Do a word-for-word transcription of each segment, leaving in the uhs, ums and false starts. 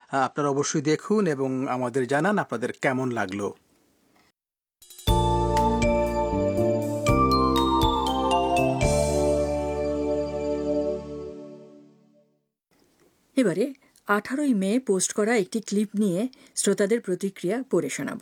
আপনারা অবশ্যই দেখুন এবং আমাদের জানান আপনাদের কেমন লাগলো। এবারে আঠারোই মে পোস্ট করা একটি ক্লিপ নিয়ে শ্রোতাদের প্রতিক্রিয়া পড়ে শোনাব।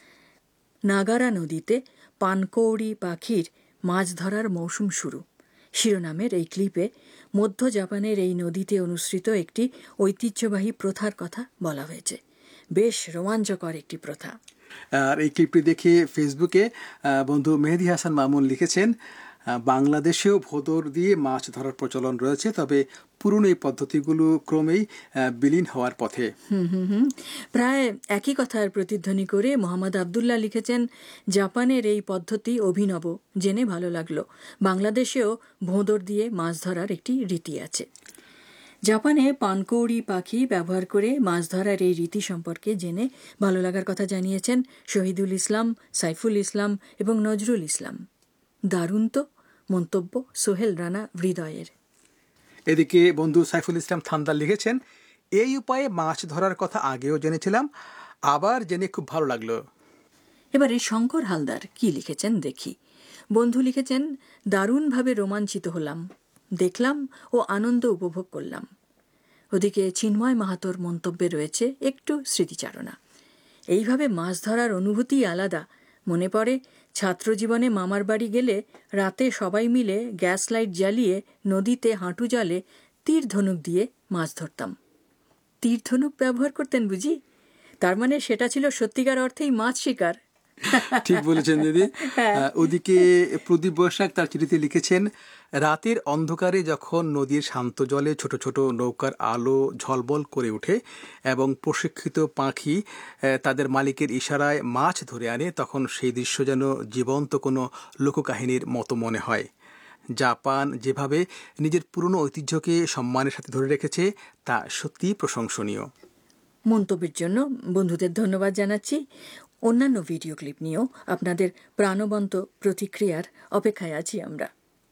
নাগারা নদীতে পানকৌড়ি পাখির মাছ ধরার মৌসুম শুরু শিরোনামের এই ক্লিপে মধ্য জাপানের এই নদীতে অনুসৃত একটি ঐতিহ্যবাহী প্রথার কথা বলা হয়েছে। বেশ রোমাঞ্চকর একটি প্রথা। আর এই ক্লিপটি দেখে ফেসবুকে বন্ধু মেহেদি হাসান মামুন লিখেছেন, বাংলাদেশেও ভোঁদর দিয়ে মাছ ধরার প্রচলন রয়েছে, তবে পুরনো এই পদ্ধতিগুলো ক্রমেই বিলীন হওয়ার পথে। হুম হুম হুম প্রায় একই কথার প্রতিধ্বনি করে মোহাম্মদ আবদুল্লাহ লিখেছেন, জাপানের এই পদ্ধতি অভিনব, জেনে ভালো লাগলো। বাংলাদেশেও ভোঁদর দিয়ে মাছ ধরার একটি রীতি আছে। জাপানে পানকৌড়ি পাখি ব্যবহার করে মাছ ধরার এই রীতি সম্পর্কে জেনে ভালো লাগার কথা জানিয়েছেন শহীদুল ইসলাম, সাইফুল ইসলাম এবং নজরুল ইসলাম। দারুণ তো মন্তব্য সোহেল রানা হৃদয়ের। এদিকে বন্ধু সাইফুল ইসলাম থান্দার লিখেছেন, এই উপায়ে মাছ ধরার কথা আগেও জেনেছিলাম, আবার জেনে খুব ভালো লাগলো। এবারে শঙ্কর হালদার কি লিখেছেন দেখি। বন্ধু লিখেছেন, দারুণভাবে রোমাঞ্চিত হলাম, দেখলাম ও আনন্দ উপভোগ করলাম। ওদিকে চিন্ময় মাহাতোর মন্তব্যে রয়েছে একটু স্মৃতিচারণা। এইভাবে মাছ ধরার অনুভূতি আলাদা। মনে পড়ে ছাত্রজীবনে মামার বাড়ি গেলে রাতে সবাই মিলে গ্যাস লাইট জ্বালিয়ে নদীতে হাঁটু জলে তীর ধনুক দিয়ে মাছ ধরতাম। তীর ধনুক ব্যবহার করতেন বুঝি? তার মানে সেটা ছিল সত্যিকার অর্থেই মাছ শিকার। ঠিক বলেছেন দিদি। ওদিকে প্রদীপ বৈশাখ তার চিঠিতে লিখেছেন, রাতের অন্ধকারে যখন নদীর শান্ত জলে ছোট ছোট নৌকার আলো ঝলবল করে ওঠে এবং প্রশিক্ষিত পাখি তাদের মালিকের ইশারায় মাছ ধরে আনে, তখন সেই দৃশ্য যেন জীবন্ত কোনো লোককাহিনীর মতো মনে হয়। জাপান যেভাবে নিজের পুরনো ঐতিহ্যকে সম্মানের সাথে ধরে রেখেছে তা সত্যিই প্রশংসনীয়। মন্তব্যের জন্য বন্ধুদের ধন্যবাদ জানাচ্ছি। অন্যান্য ভিডিও ক্লিপ নিয়েও আপনাদের প্রাণবন্ত প্রতিক্রিয়ার অপেক্ষায় আছি আমরা।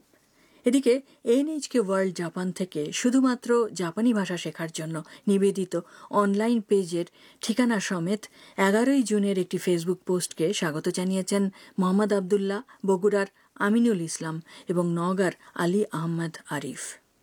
এদিকে এনএইচকে ওয়ার্ল্ড জাপান থেকে শুধুমাত্র জাপানি ভাষা শেখার জন্য নিবেদিত অনলাইন পেজের ঠিকানা সমেত এগারোই জুনের একটি ফেসবুক পোস্টকে স্বাগত জানিয়েছেন মোহাম্মদ আবদুল্লাহ, বগুড়ার আমিনুল ইসলাম এবং নওগাঁর আলী আহমদ আরিফ।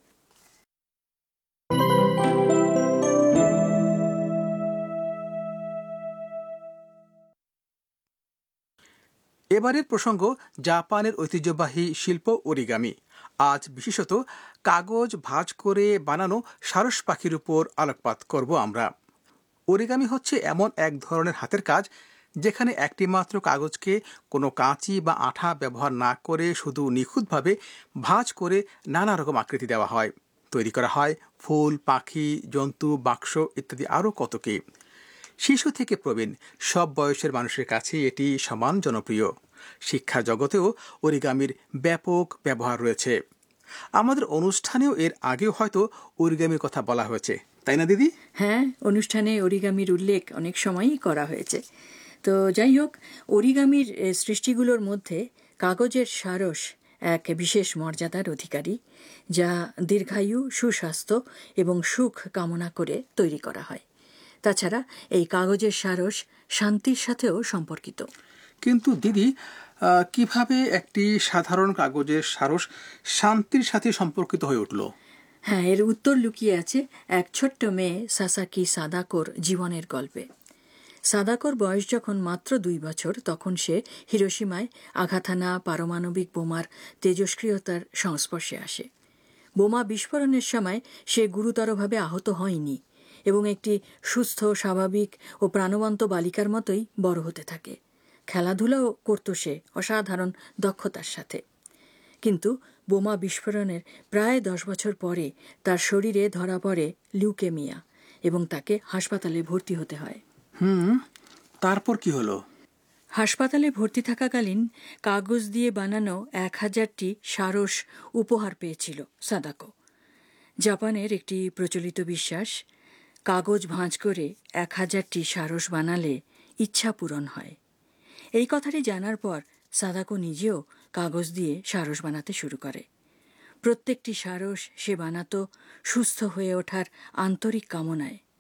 এবারের প্রসঙ্গ জাপানের ঐতিহ্যবাহী শিল্প অরিগামি। আজ বিশেষত কাগজ ভাঁজ করে বানানো সারস পাখির উপর আলোকপাত করব আমরা। অরিগামি হচ্ছে এমন এক ধরনের হাতের কাজ যেখানে একটি মাত্র কাগজকে কোনো কাঁচি বা আঠা ব্যবহার না করে শুধু নিখুঁতভাবে ভাঁজ করে নানা রকম আকৃতি দেওয়া হয়। তৈরি করা হয় ফুল, পাখি, জন্তু, বাক্স ইত্যাদি আরও কত কি। শিশু থেকে প্রবীণ সব বয়সের মানুষের কাছে এটি সমান জনপ্রিয়। শিক্ষা জগতেও অরিগামির ব্যাপক ব্যবহার রয়েছে। আমাদের অনুষ্ঠানেও এর আগেও হয়তো অরিগামির কথা বলা হয়েছে, তাই না দিদি? হ্যাঁ, অনুষ্ঠানে অরিগামির উল্লেখ অনেক সময়ই করা হয়েছে। তো যাই হোক, অরিগামির সৃষ্টিগুলোর মধ্যে কাগজের সারস এক বিশেষ মর্যাদার অধিকারী, যা দীর্ঘায়ু, সুস্বাস্থ্য এবং সুখ কামনা করে তৈরি করা হয়। তাছাড়া এই কাগজের সারস শান্তির সাথেও সম্পর্কিত। কিন্তু দিদি, কিভাবে একটি সাধারণ কাগজের সারস শান্তির সাথে সম্পর্কিত হয়ে উঠল? হ্যাঁ, এর উত্তর লুকিয়ে আছে এক ছোট্ট মেয়ে সাসাকি সাদাকোর জীবনের গল্পে। সাদাকোর বয়স যখন মাত্র দুই বছর, তখন সে হিরোশিমায় আঘাত হানা পারমাণবিক বোমার তেজস্ক্রিয়তার সংস্পর্শে আসে। বোমা বিস্ফোরণের সময় সে গুরুতরভাবে আহত হয়নি এবং একটি সুস্থ, স্বাভাবিক ও প্রাণবন্ত বালিকার মতোই বড় হতে থাকে। খেলাধুলাও করত সে অসাধারণ দক্ষতার সাথে। কিন্তু বোমা বিস্ফোরণের প্রায় দশ বছর পরে তার শরীরে ধরা পড়ে লিউকেমিয়া এবং তাকে হাসপাতালে ভর্তি হতে হয়। হুম তারপর কি হলো? হাসপাতালে ভর্তি থাকাকালীন কাগজ দিয়ে বানানো এক হাজারটি সারস উপহার পেয়েছিল সাদাকো। জাপানের একটি প্রচলিত বিশ্বাস, কাগজ ভাঁজ করে এক হাজারটি সারস বানালে ইচ্ছা পূরণ হয়। এই কথাটি জানার পর সাদাকো নিজেও কাগজ দিয়ে সারস বানাতে শুরু করে। প্রত্যেকটি সারস সে বানাতো সুস্থ হয়ে ওঠার আন্তরিক কামনায়।